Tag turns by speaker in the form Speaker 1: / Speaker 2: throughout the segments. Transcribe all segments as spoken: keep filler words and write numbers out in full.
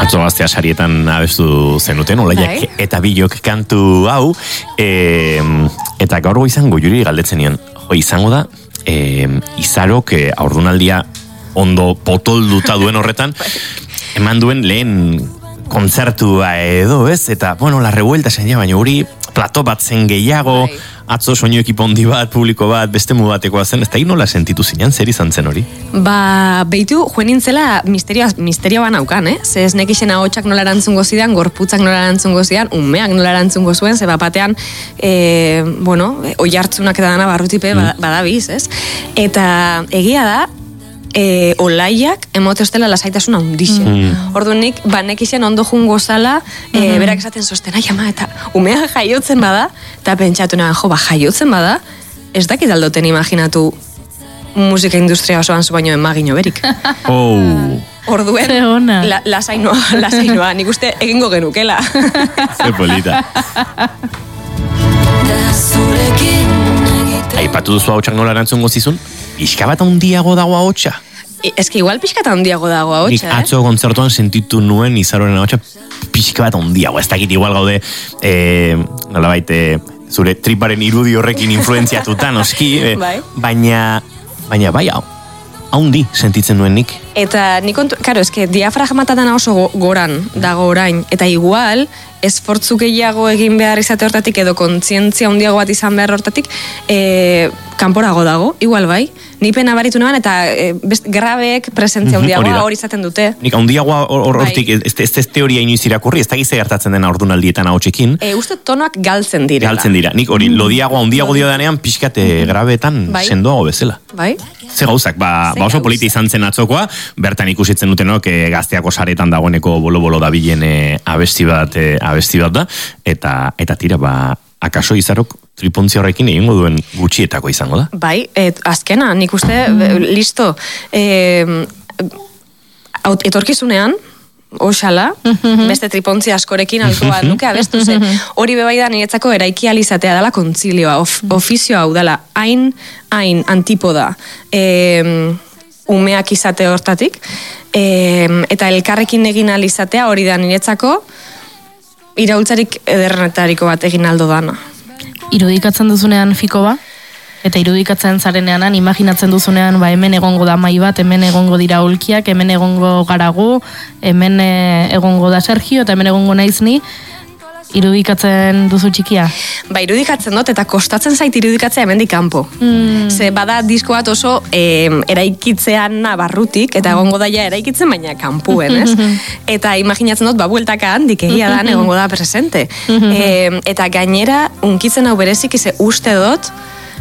Speaker 1: Atzo gaztea sarietan abestu zenuten, olaiak eta bilok kantu hau, e, eta gaur izango juri galdetzen nion, jo, izango da, e, izarok e, aurdunaldia ondo potolduta duen horretan, eman duen lehen kontzertua edo, ez? Eta, bueno, la revuelta zen ja, baina hori plato bat zen gehiago, bai. Atzo soinu ekipondi bat, publiko bat, beste mu batekoa zen, ez da nola sentitu zinean, zer izan zen hori?
Speaker 2: Ba, behitu, joen nintzela misterioa, misterioa banaukan, eh? Ze ez nekixen ahotsak nola erantzungo zidan, gorputzak nola erantzungo zidan, umeak nola erantzungo zuen, ze bapatean, e, bueno, oi hartzunak eta dana barrutipe mm. badabiz, ez? Eta egia da, E, olaiak emote ostela lasaitasuna hundixe. Mm. Ordu nik, banek izan ondo jungo zala, e, mm-hmm. berak esaten sosten, ai ama, eta umea jaiotzen bada, eta pentsatu nahan, jo, ba, jaiotzen bada, ez dakit aldoten imaginatu musika industria osoan zu baino emagino berik.
Speaker 1: Oh.
Speaker 2: Orduen, la, lasainoa, lasainoa, nik uste egingo genukela.
Speaker 1: Ze polita. Aipatu duzu hautsak nola erantzungo zizun? Pixka bat handiago dago ahotsa?
Speaker 2: Ez que igual pixka bat handiago dago ahotsa,
Speaker 1: Nik atzo eh? kontzertuan sentitu nuen izaroren ahotsa pixka bat handiago. Ez dakit igual gaude, eh, nolabait, eh, zure triparen irudi horrekin influenziatuta, noski, eh, bai. baina, baina bai, haundi sentitzen duen nik.
Speaker 2: Eta nik kontu, karo, eske diafragmatatan oso go, goran dago orain, eta igual, esfortzu gehiago egin behar izate hortatik, edo kontzientzia handiago bat izan behar hortatik, e, kanporago dago, igual bai. Ni pena baritu naban, eta e, best, grabeek presentzia handiagoa hori izaten dute.
Speaker 1: Nik handiagoa hortik, or, bai. ez, ez teoria inoiz irakurri, ez da gize gertatzen dena ordunaldietan ahotsekin.
Speaker 2: E, uste tonoak galtzen direla.
Speaker 1: Galtzen dira. Nik hori, lodiagoa, handiago dio danean, pixkate grabeetan bai. sendoago bezala.
Speaker 2: Bai.
Speaker 1: Ze gauzak, ba, ba oso polita izan zen atzokoa, bertan ikusitzen dutenok e, gazteako saretan dagoeneko bolo-bolo dabilen e, abesti bat, e, abesti bat da, eta, eta tira, ba, akaso izarok tripontzia horrekin egingo duen gutxietako izango da?
Speaker 2: Bai, et, azkena, nik uste, mm. listo, e, etorkizunean, oxala, mm-hmm. beste tripontzia askorekin altua nuke abestu ze. Hori bebai da niretzako eraiki alizatea dela kontzilioa, of, ofizioa hau dela, hain, hain antipoda e, umeak izate hortatik, e, eta elkarrekin egin alizatea hori da niretzako iraultzarik ederrenetariko bat egin aldo dana.
Speaker 3: Irudikatzen duzunean fiko ba? Eta irudikatzen zarenean, imaginatzen duzunean, ba, hemen egongo da mai bat, hemen egongo dira ulkiak, hemen egongo garagu, hemen egongo da Sergio, eta hemen egongo naiz ni, irudikatzen duzu txikia?
Speaker 2: Ba, irudikatzen dut, eta kostatzen zait irudikatzea hemendik kanpo. Mm. Ze bada disko bat oso e, eraikitzean barrutik, eta egongo daia eraikitzen, baina kanpuen, ez? Eta imaginatzen dut, ba, bueltaka handik egia dan egongo da presente. e, eta gainera, unkitzen hau berezik, ize uste dut,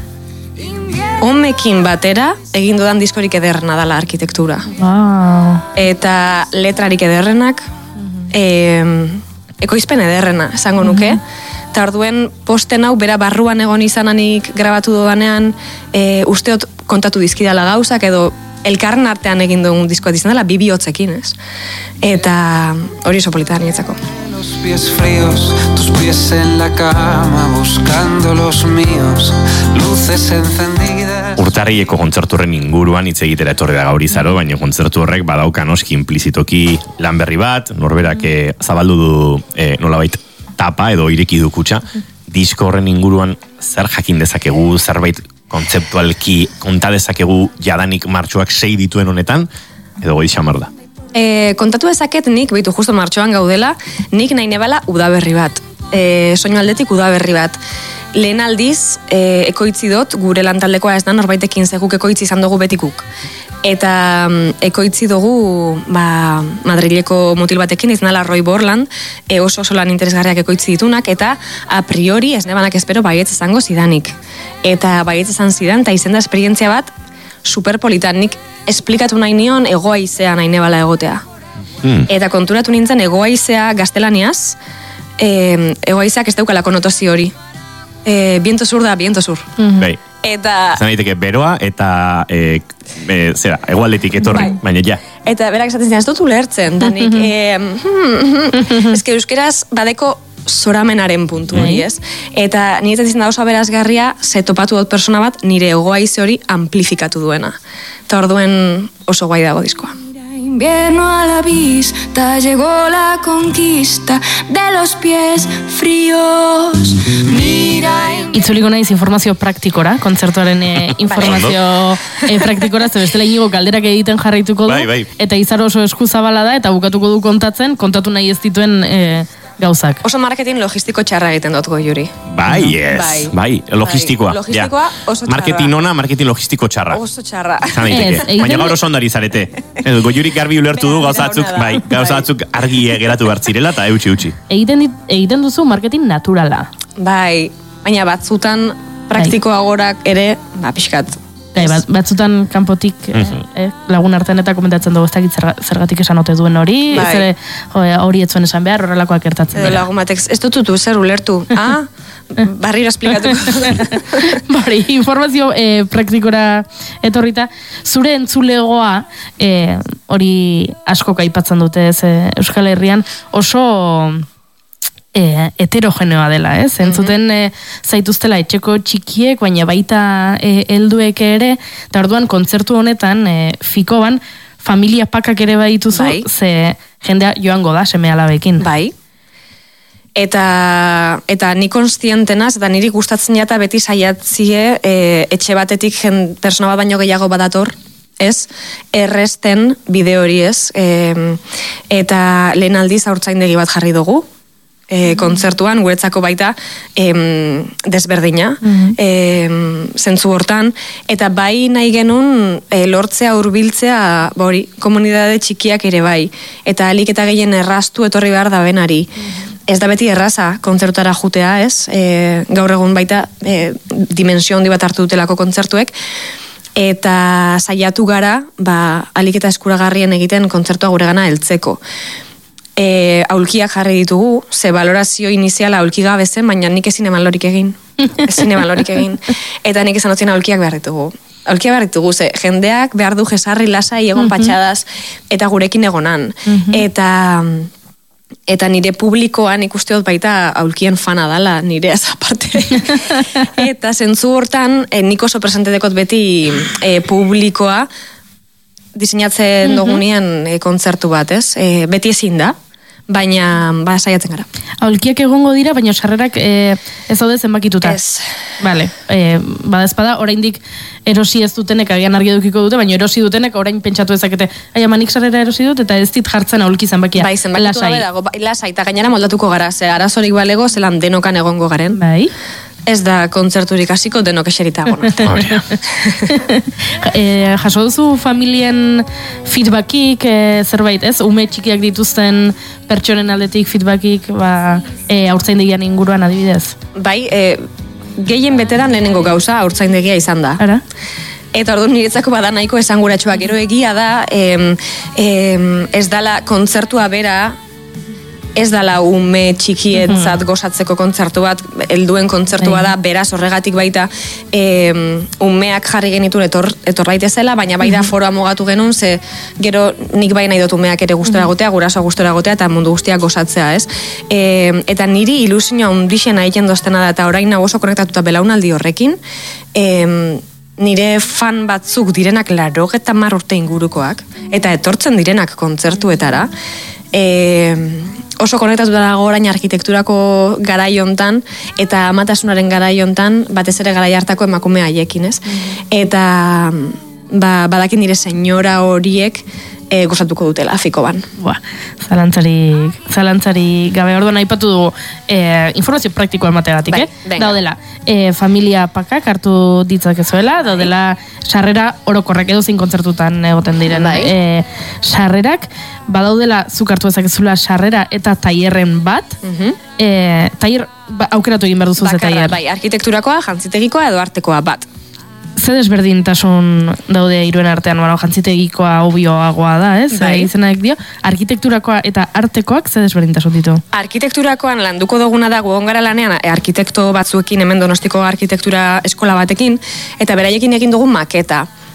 Speaker 2: homekin batera egin dudan diskorik ederrena dala arkitektura.
Speaker 3: Wow.
Speaker 2: Eta letrarik ederrenak, e, ekoizpen ederrena, esango nuke. Eta orduen posten hau, bera barruan egon izananik grabatu dodanean, e, usteot kontatu dizkidala gauzak, edo elkarren artean egin duen diskoa izan dela, bibi hotzekin, ez? Eta hori oso polita nietzako.
Speaker 4: Los pies fríos, tus pies en la cama, buscando los míos, luces encendidas.
Speaker 1: Urtarrieko kontzerturren inguruan hitz egitera etorri da gaur izaro, baina kontzertu horrek badaukan oski implizitoki lan berri bat, norberak mm. zabaldu du e, nolabait tapa edo ireki du kutxa, disko horren inguruan zer jakin dezakegu, zerbait kontzeptualki konta dezakegu jadanik martxoak sei dituen honetan, edo goi xamar da.
Speaker 2: E, kontatu ezaket nik, behitu justo martxoan gaudela, nik nahi nebala udaberri bat. E, soinu aldetik udaberri bat. Lehen aldiz, e, ekoitzi dut, gure lantaldekoa ez da, norbaitekin zeguk ekoitzi izan dugu betikuk. Eta um, ekoitzi dugu ba, Madrileko mutil batekin, iznala Roy Borland, e, oso oso lan interesgarriak ekoitzi ditunak, eta a priori ez nebanak espero baietz izango zidanik. Eta baietz izan zidan, eta izen da esperientzia bat, superpolitan, nik esplikatu nahi nion egoaizea nahi nebala egotea. Hmm. Eta konturatu nintzen egoaizea gaztelaniaz, e, egoaizeak ez daukala konotazio hori. E, biento sur da, biento sur.
Speaker 1: Mm-hmm. Bai.
Speaker 2: Eta...
Speaker 1: Zan daiteke beroa eta e, e, zera, egualdetik etorri, bai. Baina ja.
Speaker 2: Eta berak esaten zidan, ez dut ulertzen, danik, e, ez que euskeraz badeko zoramenaren puntu hori, ez? Eta niretzen izan da oso aberazgarria, ze topatu dut persona bat, nire egoaize hori amplifikatu duena. Eta orduen oso guai dago diskoa.
Speaker 5: invierno a la vista, llegó la conquista de los pies fríos. Mira en...
Speaker 3: Itzuliko naiz informazio praktikora, kontzertuaren e, informazio e, praktikora, ze bestela inigo galderak egiten jarraituko du,
Speaker 1: bai, bai.
Speaker 3: eta izar oso eskuzabala da, eta bukatuko du kontatzen, kontatu nahi ez dituen e, gauzak.
Speaker 2: Oso marketing logistiko txarra egiten dut Goiuri.
Speaker 1: Bai, ez. Bai, bai. logistikoa.
Speaker 2: Bai. Logistikoa oso txarra.
Speaker 1: Marketing ona, marketing logistiko txarra.
Speaker 2: Oso txarra.
Speaker 3: Ez,
Speaker 1: Baina gaur oso ondari zarete. Goiurik garbi ulertu du gauzatzuk, bai, gauzatzuk argi geratu bertzirela eta eutxi utxi.
Speaker 3: Egiten, dit, egiten duzu marketing naturala.
Speaker 2: Bai, baina batzutan praktikoagorak ere, ba, pixkat.
Speaker 3: Bai, bat, batzutan kanpotik
Speaker 1: Mhm.
Speaker 3: eh, lagun artean eta komentatzen dugu ez dakit zerga- zergatik esan ote duen hori,
Speaker 2: Bai.
Speaker 3: zere, jo, hori etzuen esan behar, horrelakoak gertatzen
Speaker 2: Edo
Speaker 3: dira.
Speaker 2: lagun batek, ez dututu, zer ulertu. Ah, barriro esplikatuko.
Speaker 3: Bari, informazio eh, praktikora etorrita, zure entzulegoa, eh, hori asko aipatzen dute ez, eh, Euskal Herrian, oso e, heterogeneoa dela, ez? Entzuten e, zaituztela etxeko txikiek, baina baita e, helduek ere, eta orduan kontzertu honetan, e, Fikoban, familia pakak ere baituzu,
Speaker 2: Bai.
Speaker 3: ze jendea joango da, seme alabekin.
Speaker 2: Bai. Eta, eta ni konstientenaz, eta niri gustatzen jata beti saiatzie e, etxe batetik jen, persona bat baino gehiago badator, ez? Erresten bide hori, ez? E, eta lehen aldiz haurtzaindegi bat jarri dugu, e, kontzertuan, guretzako baita em, desberdina,
Speaker 3: Mhm.
Speaker 2: em, zentzu hortan, eta bai nahi genuen e, lortzea hurbiltzea ba hori, komunidade txikiak ere bai, eta alik eta gehien erraztu etorri behar da benari. Ez da beti erraza kontzertutara jutea, ez? E, gaur egun baita e, dimensio handi bat hartu dutelako kontzertuek, eta saiatu gara, ba, alik eta eskuragarrien egiten kontzertua guregana heltzeko. E, aulkiak jarri ditugu, ze valorazio iniziala aulki gabe zen, baina nik ezin eman lorik egin. Ezin eman lorik egin. Eta nik esan otzien aulkiak behar ditugu. Aulkiak behar ditugu, ze jendeak behar du jesarri lasai egon patxadaz, eta gurekin egonan. Eta... Eta nire publikoan ikuste dut baita aulkien fana dala, nire aparte. Eta zentzu hortan, eh, nik oso presente dekot beti eh, publikoa diseinatzen dugunean eh, kontzertu bat, ez? Eh, beti ezin da, baina ba, saiatzen gara.
Speaker 3: Aulkiak egongo dira, baina sarrerak e, ez daude zenbakituta.
Speaker 2: Ez.
Speaker 3: Vale, e, badezpada, oraindik erosi ez dutenek agian argi edukiko dute, baina erosi dutenek orain pentsatu ezakete, ai amanik sarrera erosi dut, eta ez dit jartzen aulki zenbakia.
Speaker 2: Bai, zenbakitu
Speaker 3: Lasai.
Speaker 2: gabe dago, bai, lasai, eta gainera moldatuko gara, ze arazorik balego, zelan denokan egongo garen.
Speaker 3: Bai.
Speaker 2: Ez da kontzerturik hasiko denok eserita egon.
Speaker 3: e, jaso duzu familien feedbackik, e, zerbait, ez? Ume txikiak dituzten pertsonen aldetik feedbackik, ba, e, haurtzaindegian inguruan adibidez.
Speaker 2: Bai, e, gehien beteran lehenengo gauza haurtzaindegia izan da.
Speaker 3: Ara?
Speaker 2: Eta orduan niretzako bada nahiko esanguratsuak. Gero egia da, em, em, ez dala kontzertua bera, ez dala ume txikietzat gozatzeko kontzertu bat, helduen kontzertua da, beraz horregatik baita em, umeak jarri genituen etor, etor baitezela, baina bai da foroa mugatu genuen, ze gero nik bai nahi dut umeak ere gustora gotea, guraso gustora gotea, eta mundu guztiak gozatzea, ez? Em, eta niri ilusioa undixena egiten doztena da, eta orain nago oso konektatuta belaunaldi horrekin, em, nire fan batzuk direnak larogeta mar urte ingurukoak, eta etortzen direnak kontzertuetara, e, oso konektatuta dago orain arkitekturako garai hontan, eta amatasunaren garai hontan, batez ere garai hartako emakume haiekin, ez? Eta ba, badakin nire senyora horiek e, gozatuko dutela, Fikoban.
Speaker 3: Ba, zalantzarik, zalantzarik gabe orduan aipatu dugu e, informazio praktikoa emategatik,
Speaker 2: Bai,
Speaker 3: eh?
Speaker 2: venga.
Speaker 3: Daudela, e, familia pakak hartu ditzakezuela, daudela sarrera orokorrak edo zein kontzertutan egoten diren
Speaker 2: Bai.
Speaker 3: e, sarrerak, badaudela zuk hartu ezakezula sarrera eta tailerren bat,
Speaker 2: Mhm.
Speaker 3: e, tailer, ba, aukeratu egin behar duzu ze
Speaker 2: Bakarra,
Speaker 3: tailer.
Speaker 2: bai, arkitekturakoa, jantzitegikoa edo artekoa bat.
Speaker 3: Ze desberdintasun daude hiruen artean, bueno, jantzitegikoa obioagoa da, ez?
Speaker 2: Bai.
Speaker 3: E, izenak dio, arkitekturakoa eta artekoak ze desberdintasun ditu?
Speaker 2: Arkitekturakoan landuko duguna da gugon gara lanean e, arkitekto batzuekin hemen Donostiko arkitektura eskola batekin, eta beraiekin egin dugu maketa.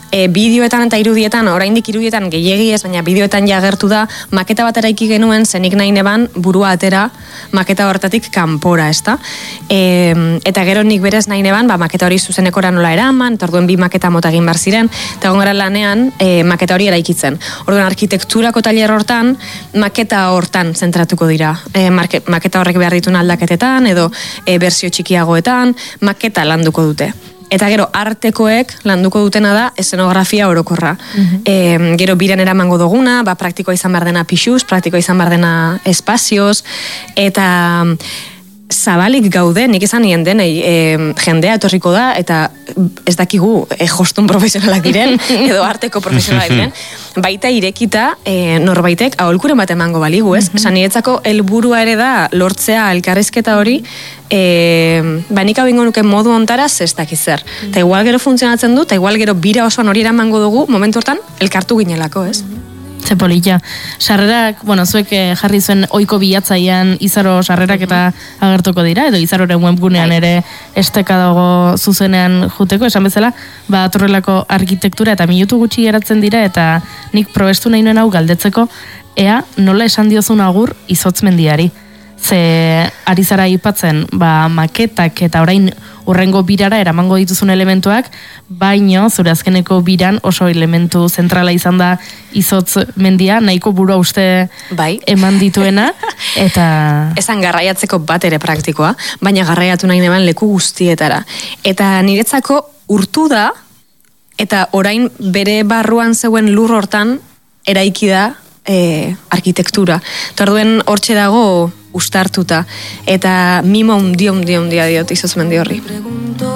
Speaker 2: e, bideoetan eta irudietan, oraindik irudietan gehiegi ez, baina bideoetan jagertu da, maketa bat eraiki genuen, zenik nahi neban burua atera maketa hortatik kanpora, ezta? E, eta gero nik berez nahi neban, ba, maketa hori zuzenekora nola eraman, eta orduen bi maketa mota egin bar ziren, eta egon gara lanean e, maketa hori eraikitzen. Orduan, arkitekturako tailer hortan, maketa hortan zentratuko dira. E, marke, maketa horrek behar dituen aldaketetan, edo e, bersio txikiagoetan, maketa landuko dute. Eta gero, artekoek landuko dutena da eszenografia orokorra. Mm-hmm. E, gero, biran eramango duguna, ba, praktikoa izan behar dena pixuz, praktikoa izan behar dena espazioz, eta zabalik gaude, nik izan nien denei, e, jendea etorriko da, eta ez dakigu e, jostun profesionalak diren, edo arteko profesionalak diren, baita irekita e, norbaitek aholkuren bat emango baligu, ez? Mm-hmm. Esan niretzako helburua ere da lortzea elkarrizketa hori, e, ba nik hau ingo nuke modu ontara ez dakiz zer. Mm-hmm. Ta igual gero funtzionatzen du, ta igual gero bira osoan hori eramango dugu, momentu hortan elkartu ginelako, ez? Mm-hmm.
Speaker 3: Ze polita. Sarrerak, bueno, zuek jarri zuen ohiko bilatzaian izaro sarrerak eta agertuko dira, edo izaroren webgunean ere esteka dago zuzenean juteko, esan bezala, ba, atorrelako arkitektura eta minutu gutxi geratzen dira, eta nik probestu nahi nuen hau galdetzeko, ea nola esan diozun agur izotz mendiari. Ze ari zara ipatzen, ba, maketak eta orain urrengo birara eramango dituzun elementuak, baino zure azkeneko biran oso elementu zentrala izan da izotz mendia, nahiko burua uste
Speaker 2: bai.
Speaker 3: Eman dituena, eta...
Speaker 2: Esan garraiatzeko bat ere praktikoa, baina garraiatu nahi neban leku guztietara. Eta niretzako urtu da, eta orain bere barruan zeuen lur hortan eraiki da e, arkitektura. Torduen hortxe dago ustartuta, eta mimo undia undia undia diot izotz mendi horri.